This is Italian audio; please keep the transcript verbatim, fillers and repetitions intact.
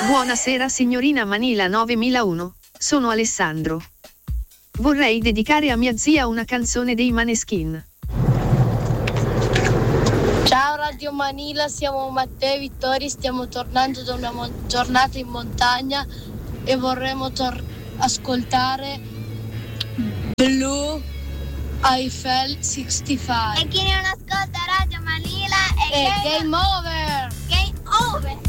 Buonasera signorina Manila novemilauno, sono Alessandro. Vorrei dedicare a mia zia una canzone dei Maneskin. Ciao Radio Manila, siamo Matteo e Vittorio, stiamo tornando da una mon- giornata in montagna e vorremmo tor- ascoltare Blue Eiffel sessantacinque. E chi non ascolta Radio Manila è E game over! Game over!